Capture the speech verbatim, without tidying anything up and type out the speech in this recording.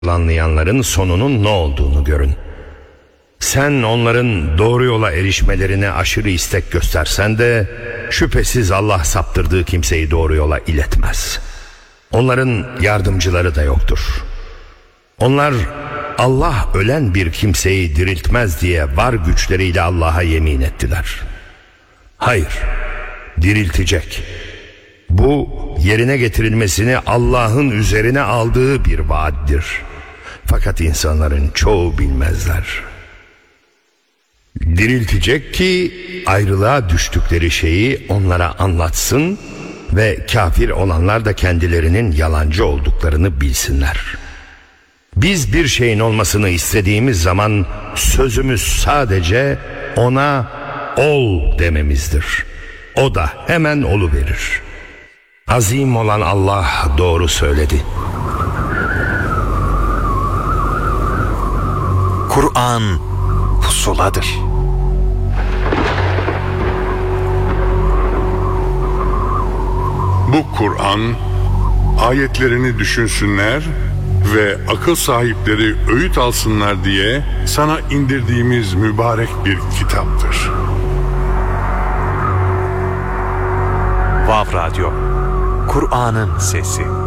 yalanlayanların sonunun ne olduğunu görün. Sen onların doğru yola erişmelerine aşırı istek göstersen de şüphesiz Allah saptırdığı kimseyi doğru yola iletmez. Onların yardımcıları da yoktur. Onlar Allah ölen bir kimseyi diriltmez diye var güçleriyle Allah'a yemin ettiler. Hayır, diriltecek. Bu yerine getirilmesini Allah'ın üzerine aldığı bir vaattir. Fakat insanların çoğu bilmezler. Diriltecek ki ayrılığa düştükleri şeyi onlara anlatsın ve kafir olanlar da kendilerinin yalancı olduklarını bilsinler. Biz bir şeyin olmasını istediğimiz zaman sözümüz sadece ona ol dememizdir. O da hemen oluverir. Azim olan Allah doğru söyledi. Kur'an pusuladır. Bu Kur'an ayetlerini düşünsünler ve akıl sahipleri öğüt alsınlar diye sana indirdiğimiz mübarek bir kitaptır. Vav Radyo, Kur'an'ın sesi.